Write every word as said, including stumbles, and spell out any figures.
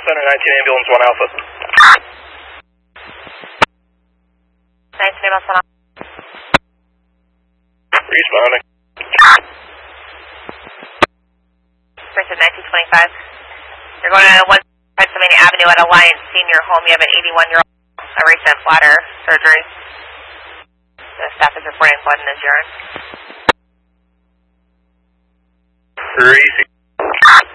Center nineteen Ambulance one Alpha. nineteen Ambulance one Alpha. Responding. Person nineteen twenty-five. You're going to one Pennsylvania Avenue at Alliance Senior Home. You have an eighty-one-year-old, a recent bladder surgery. The staff is reporting blood in his urine. Crazy.